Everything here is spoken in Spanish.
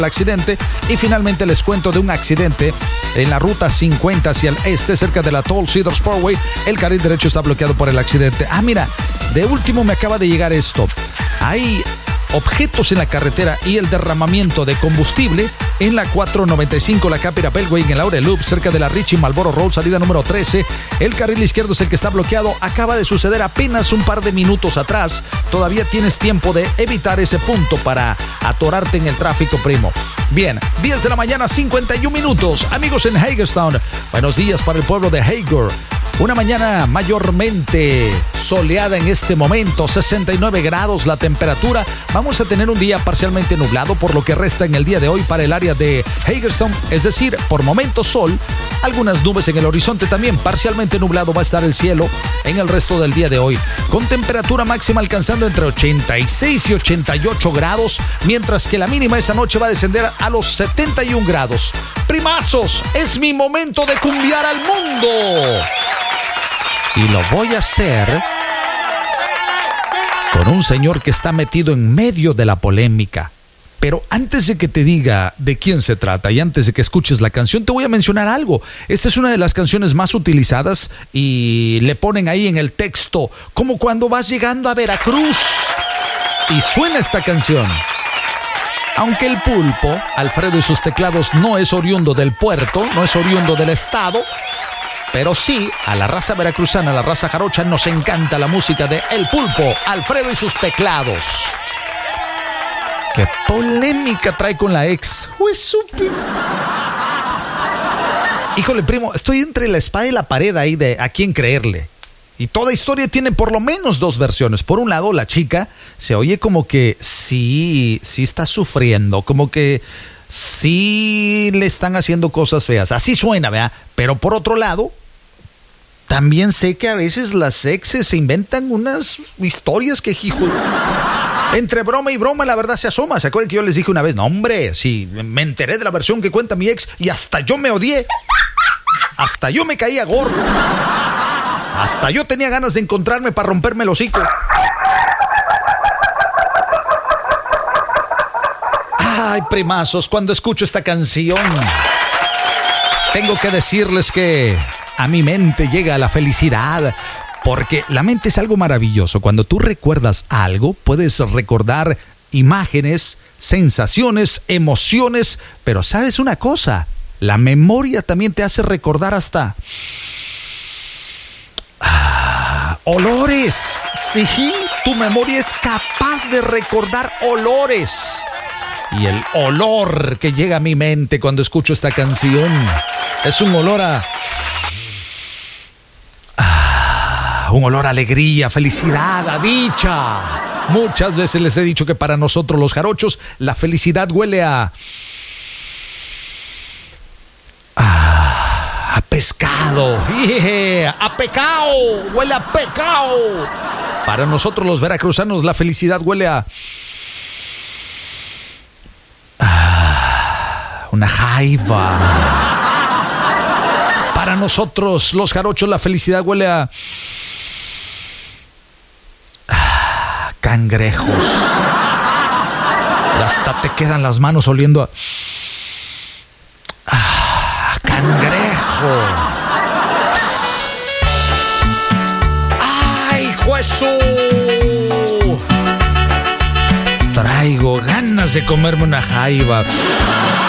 el accidente. Y finalmente les cuento de un accidente en la ruta 50 hacia el este, cerca de la Toll Cedar Parkway. El carril derecho está bloqueado por el accidente. Mira, de último me acaba de llegar esto. Hay objetos en la carretera y el derramamiento de combustible en la 495, la Capitol Beltway, en el Laurel Loop, cerca de la Richie Marlboro Road, salida número 13. El carril izquierdo es el que está bloqueado. Acaba de suceder apenas un par de minutos atrás. Todavía tienes tiempo de evitar ese punto para atorarte en el tráfico, primo. Bien, 10 de la mañana, 51 minutos. Amigos en Hagerstown, buenos días para el pueblo de Hager. Una mañana mayormente soleada en este momento, 69 grados la temperatura. Vamos a tener un día parcialmente nublado por lo que resta en el día de hoy para el área de Hagerstown, es decir, por momentos sol, algunas nubes en el horizonte también, parcialmente nublado va a estar el cielo en el resto del día de hoy, con temperatura máxima alcanzando entre 86 y 88 grados, mientras que la mínima esa noche va a descender a los 71 grados. Primazos, es mi momento de cumbiar al mundo. Y lo voy a hacer con un señor que está metido en medio de la polémica. Pero antes de que te diga de quién se trata y antes de que escuches la canción, te voy a mencionar algo. Esta es una de las canciones más utilizadas y le ponen ahí en el texto, como cuando vas llegando a Veracruz y suena esta canción. Aunque el Pulpo, Alfredo y sus teclados, no es oriundo del puerto, no es oriundo del estado, pero sí, a la raza veracruzana, a la raza jarocha, nos encanta la música de El Pulpo, Alfredo y sus teclados. ¿Qué polémica trae con la ex? Híjole, primo, estoy entre la espada y la pared ahí de a quién creerle. Y toda historia tiene por lo menos dos versiones. Por un lado, la chica se oye como que sí está sufriendo, como que sí le están haciendo cosas feas. Así suena, ¿verdad? Pero por otro lado, también sé que a veces las exes se inventan unas historias que, hijo, entre broma y broma la verdad se asoma. ¿Se acuerdan que yo les dije una vez? No, hombre, sí, me enteré de la versión que cuenta mi ex y hasta yo me odié. Hasta yo me caía gordo. Hasta yo tenía ganas de encontrarme para romperme el hocico. Ay, primazos, cuando escucho esta canción, tengo que decirles que a mi mente llega la felicidad, porque la mente es algo maravilloso. Cuando tú recuerdas algo, puedes recordar imágenes, sensaciones, emociones, pero ¿sabes una cosa? La memoria también te hace recordar hasta olores. Sí, tu memoria es capaz de recordar olores. Y el olor que llega a mi mente cuando escucho esta canción es un olor un olor a alegría, felicidad, a dicha. Muchas veces les he dicho que para nosotros los jarochos la felicidad huele a pescado, yeah, a pecado, huele a pecado. Para nosotros los veracruzanos la felicidad huele a una jaiba. Para nosotros los jarochos la felicidad huele a cangrejos. Y hasta te quedan las manos oliendo a cangrejo. ¡Ay, Jesús! Traigo ganas de comerme una jaiba.